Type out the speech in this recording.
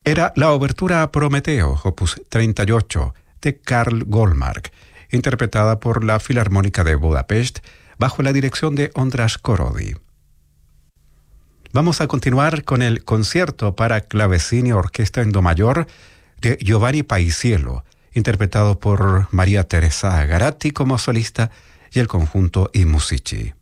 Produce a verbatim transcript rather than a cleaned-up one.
Era la obertura a Prometeo, opus treinta y ocho, de Karl Goldmark, interpretada por la Filarmónica de Budapest bajo la dirección de Ondras Korody. Vamos a continuar con el concierto para clavecín y orquesta en do mayor de Giovanni Paisiello, interpretado por María Teresa Garatti como solista y el conjunto I Musici.